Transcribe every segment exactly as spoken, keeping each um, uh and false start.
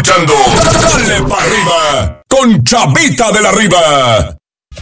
escuchando Dale Pa' Arriba con Chavita de la Riva.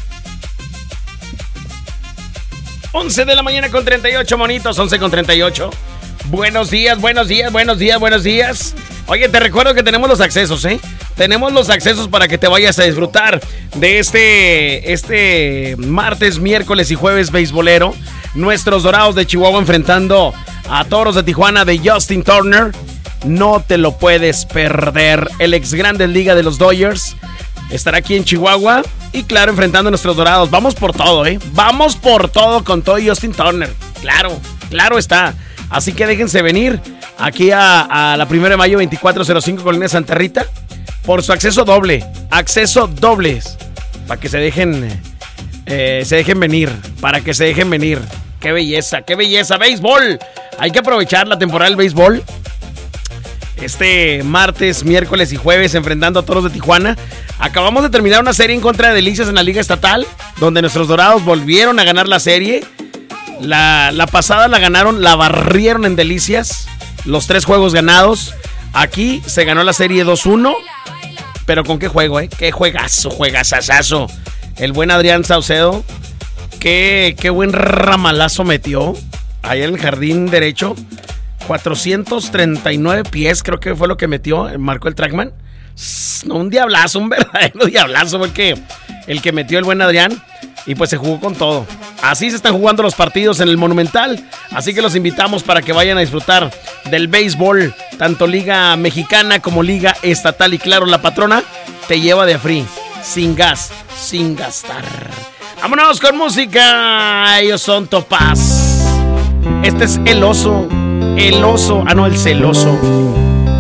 once de la mañana con treinta y ocho, monitos, once con treinta y ocho. Buenos días, buenos días, buenos días, buenos días. Oye, te recuerdo que tenemos los accesos, ¿eh? Tenemos los accesos para que te vayas a disfrutar de este, este martes, miércoles y jueves beisbolero. Nuestros Dorados de Chihuahua enfrentando a Toros de Tijuana de Justin Turner. No te lo puedes perder. El ex Grandes Liga de los Dodgers estará aquí en Chihuahua. Y claro, enfrentando a nuestros Dorados. Vamos por todo, ¿eh? Vamos por todo con todo Justin Turner. Claro, claro está. Así que déjense venir aquí a, a la primera de mayo veinticuatro cero cinco Colonia Santa Rita por su acceso doble. Acceso dobles. Para que se dejen, eh, se dejen venir. Para que se dejen venir. ¡Qué belleza, qué belleza! ¡Béisbol! Hay que aprovechar la temporada del béisbol. Este martes, miércoles y jueves enfrentando a Toros de Tijuana. Acabamos de terminar una serie en contra de Delicias en la Liga Estatal, donde nuestros Dorados volvieron a ganar la serie. La, la pasada la ganaron, la barrieron en Delicias. Los tres juegos ganados. Aquí se ganó la serie dos uno. Pero ¿con qué juego, eh? Qué juegazo, juegazazazo. El buen Adrián Saucedo. Qué, qué buen ramalazo metió. Ahí en el jardín derecho. cuatrocientos treinta y nueve pies, creo que fue lo que metió. Marcó el Trackman. No, un diablazo, un verdadero diablazo fue el que, el que metió el buen Adrián. Y pues se jugó con todo. Así se están jugando los partidos en el Monumental. Así que los invitamos para que vayan a disfrutar del béisbol, tanto Liga Mexicana como Liga Estatal. Y claro, la patrona te lleva de free, sin gas, sin gastar. Vámonos con música. Ellos son Topaz. Este es El Oso. El Oso, ah no, El Celoso.